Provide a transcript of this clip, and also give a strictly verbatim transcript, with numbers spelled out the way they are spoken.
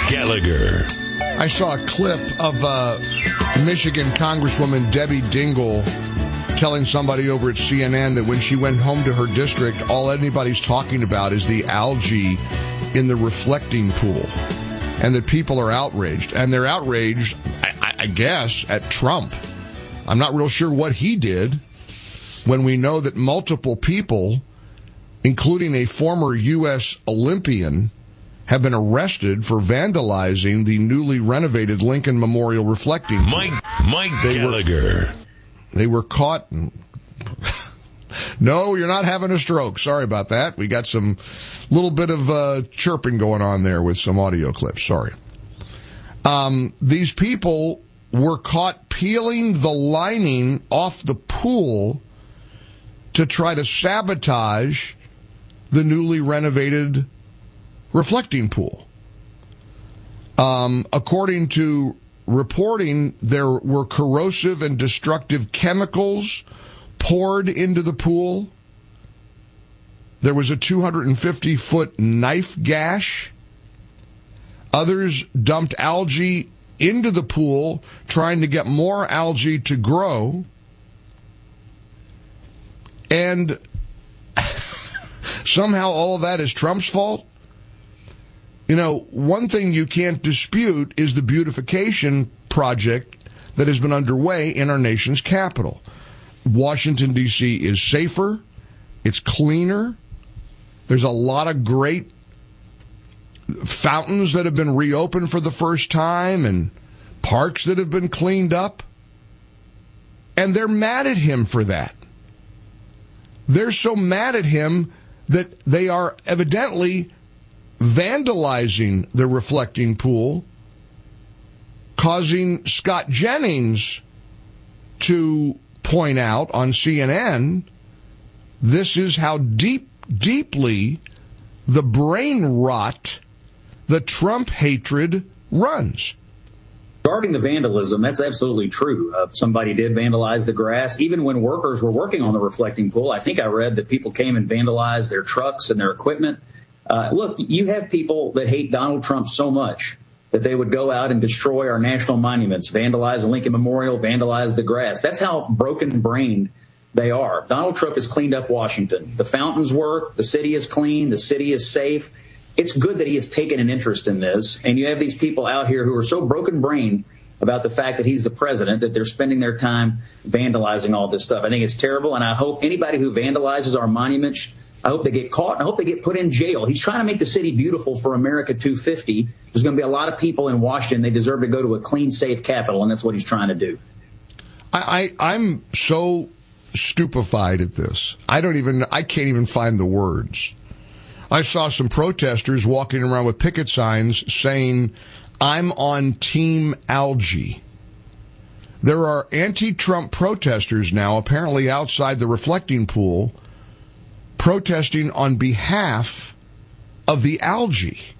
Gallagher. I saw a clip of uh, Michigan Congresswoman Debbie Dingell telling somebody over at C N N that when she went home to her district, all anybody's talking about is the algae in the reflecting pool, and that people are outraged. And they're outraged, I, I guess, at Trump. I'm not real sure what he did when we know that multiple people, including a former U S Olympian, have been arrested for vandalizing the newly renovated Lincoln Memorial reflecting pool. Mike, Mike they Gallagher. Were, they were caught. And no, you're not having a stroke. Sorry about that. We got some little bit of uh, chirping going on there with some audio clips. Sorry. Um, these people were caught peeling the lining off the pool to try to sabotage the newly renovated reflecting pool. Um, according to reporting, there were corrosive and destructive chemicals poured into the pool. There was a two hundred fifty foot knife gash. Others dumped algae into the pool, trying to get more algae to grow. And somehow all of that is Trump's fault. You know, one thing you can't dispute is the beautification project that has been underway in our nation's capital. Washington, D C is safer. It's cleaner. There's a lot of great fountains that have been reopened for the first time and parks that have been cleaned up. And they're mad at him for that. They're so mad at him that they are evidently vandalizing the reflecting pool, causing Scott Jennings to point out on C N N, this is how deep, deeply the brain rot, the Trump hatred runs. Regarding the vandalism, that's absolutely true. Uh, somebody did vandalize the grass. Even when workers were working on the reflecting pool, I think I read that people came and vandalized their trucks and their equipment. Uh, look, you have people that hate Donald Trump so much that they would go out and destroy our national monuments, vandalize the Lincoln Memorial, vandalize the grass. That's how broken-brained they are. Donald Trump has cleaned up Washington. The fountains work. The city is clean. The city is safe. It's good that he has taken an interest in this. And you have these people out here who are so broken-brained about the fact that he's the president that they're spending their time vandalizing all this stuff. I think it's terrible, and I hope anybody who vandalizes our monuments, I hope they get caught, and I hope they get put in jail. He's trying to make the city beautiful for America two fifty. There's going to be a lot of people in Washington. They deserve to go to a clean, safe capital, and that's what he's trying to do. I, I, I'm so stupefied at this. I don't even, I can't even find the words. I saw some protesters walking around with picket signs saying, I'm on Team Algae. There are anti-Trump protesters now, apparently outside the reflecting pool, protesting on behalf of the algae.